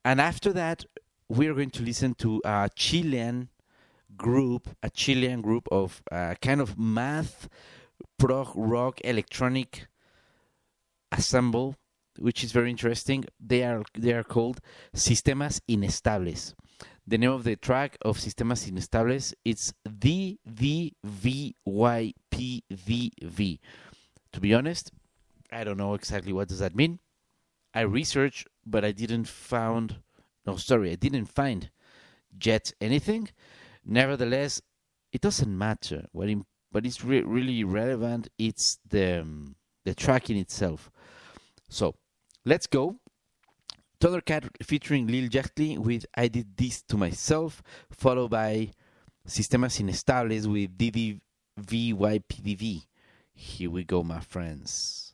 And after that, we're going to listen to a Chilean group of kind of math, prog rock, electronic ensemble, which is very interesting. They are called Sistemas Inestables. The name of the track of Sistemas Inestables it's DDVYPDV. To be honest, I don't know exactly what does that mean. I researched, but I didn't find yet anything. Nevertheless, it doesn't matter. What is really relevant it's the track in itself. So let's go. Thundercat featuring Lil Yachty with I Did This to Myself, followed by Sistemas Inestables with DDVYPDV. Here we go, my friends.